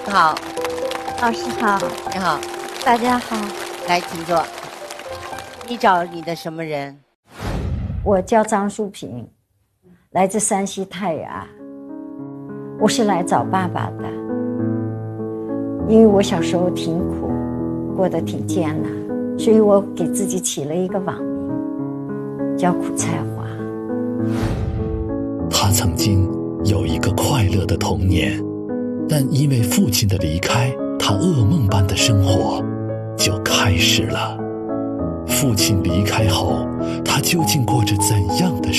好， 老师好， 你好， 大家好， 来请坐。你找你的什么人？ 我叫张淑萍，来自山西泰安。我是来找爸爸的，因为我小时候挺苦，过得挺艰难，所以我给自己起了一个网名，叫苦菜花。 他曾经有一个快乐的童年，但因为父亲的离开，他噩梦般的生活就开始了。父亲离开后，他究竟过着怎样的